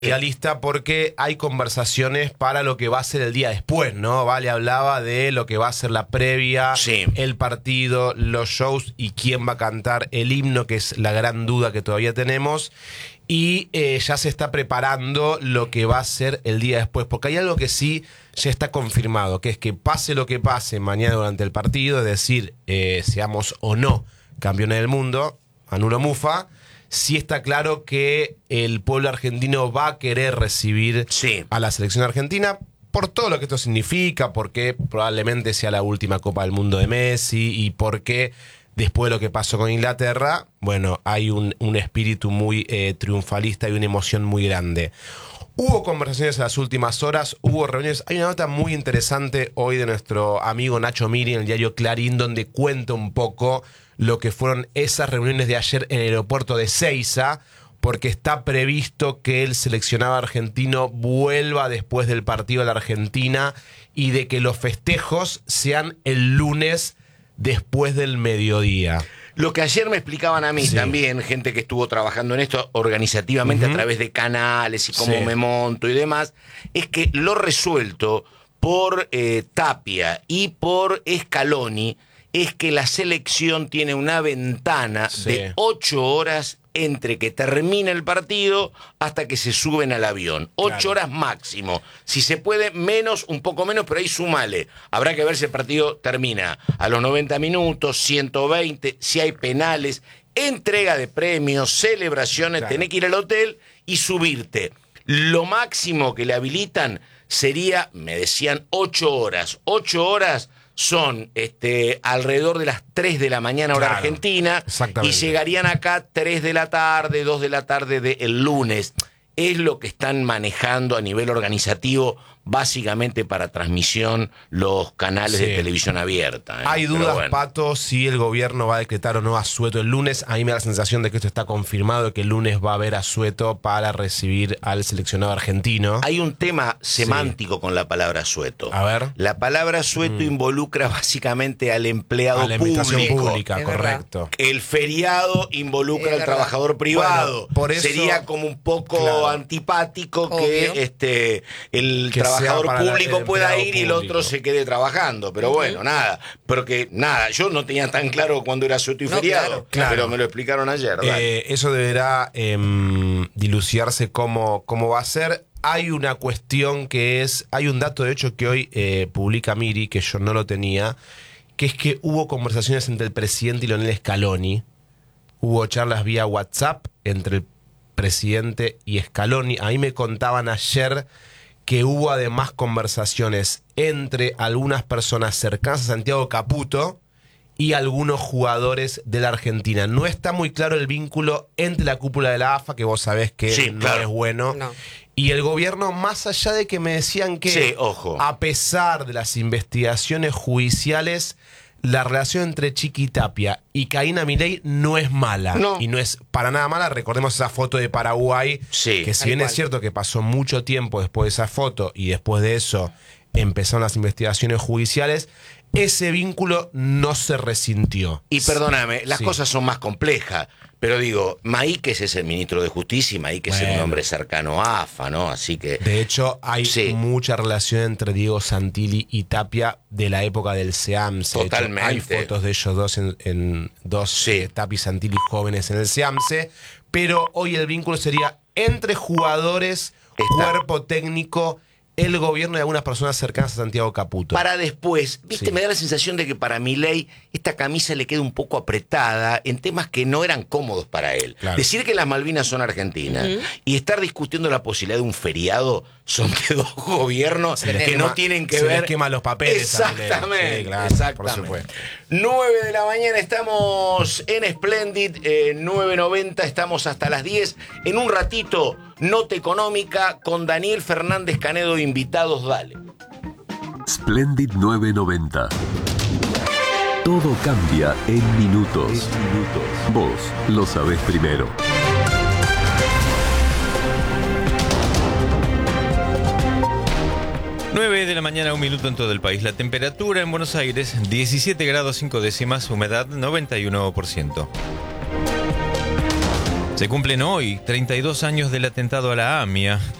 Lista porque hay conversaciones para lo que va a ser el día después, ¿no? Vale hablaba de lo que va a ser la previa, el partido, los shows y quién va a cantar el himno, que es la gran duda que todavía tenemos. Y ya se está preparando lo que va a ser el día después, porque hay algo que sí ya está confirmado, que es que pase lo que pase mañana durante el partido, es decir, seamos o no campeones del mundo, anulo mufa, sí está claro que el pueblo argentino va a querer recibir a la selección argentina por todo lo que esto significa, porque probablemente sea la última Copa del Mundo de Messi y porque después de lo que pasó con Inglaterra, bueno, hay un espíritu muy triunfalista y una emoción muy grande. Hubo conversaciones en las últimas horas, hubo reuniones. Hay una nota muy interesante hoy de nuestro amigo Nacho Miri en el diario Clarín, donde cuenta un poco lo que fueron esas reuniones de ayer en el aeropuerto de Ezeiza, porque está previsto que el seleccionado argentino vuelva después del partido a la Argentina y de que los festejos sean el lunes después del mediodía. Lo que ayer me explicaban a mí también, gente que estuvo trabajando en esto organizativamente a través de canales y cómo me monto y demás, es que lo resuelto por Tapia y por Scaloni es que la selección tiene una ventana de 8 horas entre que termina el partido hasta que se suben al avión. 8 horas máximo. Si se puede, menos, un poco menos, pero ahí sumale. Habrá que ver si el partido termina a los 90 minutos, 120, si hay penales, entrega de premios, celebraciones, tenés que ir al hotel y subirte. Lo máximo que le habilitan sería, me decían, 8 horas. 8 horas son alrededor de las 3 de la mañana hora argentina y llegarían acá 3 de la tarde, 2 de la tarde del lunes. Es lo que están manejando a nivel organizativo básicamente para transmisión los canales de televisión abierta. Hay dudas, bueno. Pato, si el gobierno va a decretar o no asueto el lunes. A mí me da la sensación de que esto está confirmado, que el lunes va a haber asueto para recibir al seleccionado argentino. Hay un tema semántico con la palabra asueto. A ver. La palabra asueto involucra básicamente al empleado a la público. Pública, correcto. El feriado involucra al trabajador privado. Bueno, por eso, sería como un poco antipático que el trabajador público pueda ir y el otro se quede trabajando. Pero bueno, yo no tenía tan claro cuándo era asueto y feriado, pero me lo explicaron ayer. Eso deberá dilucidarse cómo va a ser. Hay una cuestión hay un dato de hecho que hoy publica Miri, que yo no lo tenía, que es que hubo conversaciones entre el presidente y Lionel Scaloni, hubo charlas vía WhatsApp entre el presidente y Scaloni. A mí me contaban ayer que hubo además conversaciones entre algunas personas cercanas a Santiago Caputo y algunos jugadores de la Argentina. No está muy claro el vínculo entre la cúpula de la AFA, que vos sabés que es bueno, y el gobierno, más allá de que me decían que a pesar de las investigaciones judiciales, la relación entre Chiqui Tapia y Karina Milei no es mala. Y no es para nada mala. Recordemos esa foto de Paraguay, que si bien es cierto que pasó mucho tiempo después de esa foto y después de eso empezaron las investigaciones judiciales, ese vínculo no se resintió. Y perdóname, las cosas son más complejas. Pero digo, Maíquez es el ministro de Justicia y Maíquez es un hombre cercano a AFA, ¿no? Así que... De hecho, hay mucha relación entre Diego Santilli y Tapia de la época del SEAMSE. Totalmente. Hay fotos de ellos dos en dos Tapia y Santilli jóvenes en el SEAMSE. Pero hoy el vínculo sería entre jugadores, cuerpo técnico, el gobierno y algunas personas cercanas a Santiago Caputo. Para después, me da la sensación de que para Milei esta camisa le queda un poco apretada en temas que no eran cómodos para él. Decir que las Malvinas son argentinas y estar discutiendo la posibilidad de un feriado son de dos gobiernos que no tienen que ver. Se les quema los papeles. Exactamente. Exactamente. 9 de la mañana estamos en Splendid, 9:90, estamos hasta las 10. En un ratito, Nota Económica con Daniel Fernández Canedo, invitados, dale. Splendid 990. Todo cambia en minutos. Vos lo sabés primero. Nueve de la mañana, 1 minuto en todo el país. La temperatura en Buenos Aires, 17 grados 5 décimas, humedad 91%. Se cumplen hoy 32 años del atentado a la AMIA.